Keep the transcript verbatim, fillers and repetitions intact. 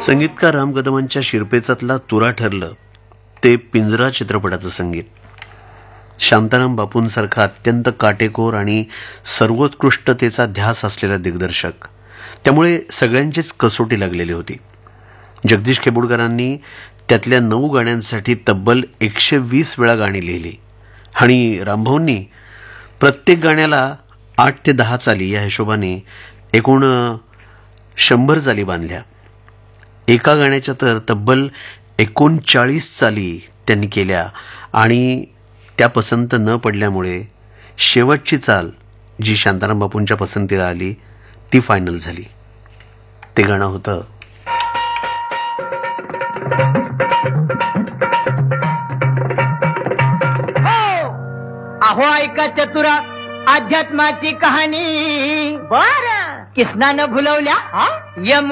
संगीतकार राम कदमांच्या शिरपेचातला तुरा ठरलं ते पिंजरा चित्रपटाचं संगीत. शांताराम बापूंसारखा अत्यंत काटेकोर आणि सर्वोत्कृष्टतेचा ध्यास असलेला दिग्दर्शक, त्यामुळे सगळ्यांचीच कसोटी लागलेली होती. जगदीश खेबुडकरांनी त्यातल्या नऊ गाण्यांसाठी तब्बल एकशे वीस वेळा गाणी लिहिली आणि रामभाऊंनी प्रत्येक गाण्याला आठ ते दहा चाली या हिशोबाने एकूण शंभर चाली बांधल्या. एका गाण्याच्या तर तब्बल एकोणचाळीस चाली त्यांनी केल्या आणि त्या पसंत न पडल्यामुळे शेवटची चाल जी शांताराम बापूंच्या पसंतीला आली ती फायनल झाली. ते गाणं होतं अहो ऐका चतुरा अध्यात्माची कहाणी. बर कृष्णानं भुलवल्या यम